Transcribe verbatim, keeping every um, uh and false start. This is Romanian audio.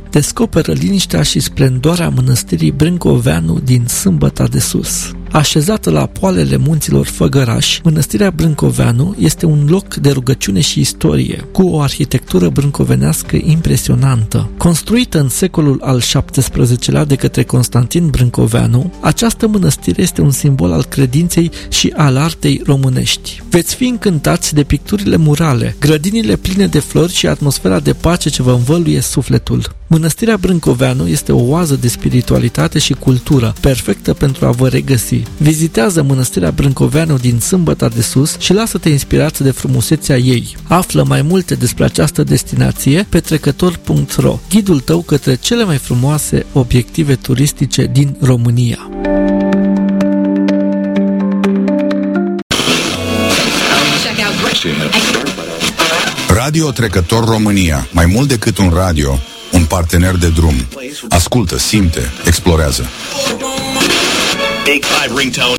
descoperă liniștea și splendoarea mănăstirii Brâncoveanu din Sâmbăta de Sus. Așezată la poalele munților Făgăraș, mănăstirea Brâncoveanu este un loc de rugăciune și istorie, cu o arhitectură brâncovenească impresionantă. Construită în secolul al șaptesprezecelea de către Constantin Brâncoveanu, această mănăstire este un simbol al credinței și al artei românești. Veți fi încântați de picturile murale, grădinile pline de flori și atmosfera de pace ce vă învăluie sufletul. Mănăstirea Brâncoveanu este o oază de spiritualitate și cultură, perfectă pentru a vă regăsi. Vizitează mănăstirea Brâncoveanu din Sâmbăta de Sus și lasă-te inspirați de frumusețea ei. Află mai multe despre această destinație pe trecător punct ro, ghidul tău către cele mai frumoase obiective turistice din România. Radio Trecător România, mai mult decât un radio, un partener de drum. Ascultă, simte, explorează. Big Five ringtone.